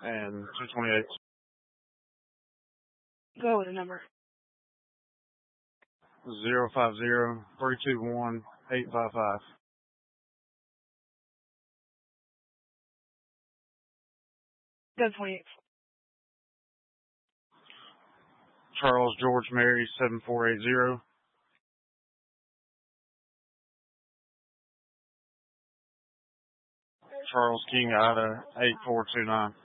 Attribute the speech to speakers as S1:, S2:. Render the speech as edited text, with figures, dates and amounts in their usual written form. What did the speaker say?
S1: and 228.
S2: Go with the number.
S1: 050-321-855.
S2: Go 28.
S1: Charles George Mary 7480. Charles King Ida 8429.